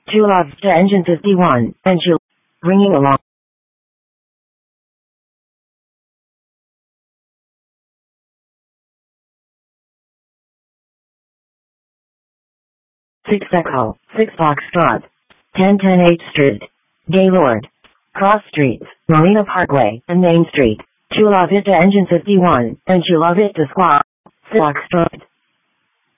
Chula Vista Engine 51, and Chula, bringing along 6 Echo, 6 Foxtrot, 1010 8th Street, Gaylord, Cross Streets, Marina Parkway, and Main Street, Chula Vista Engine 51, and Chula Vista Squad, 6 Foxtrot.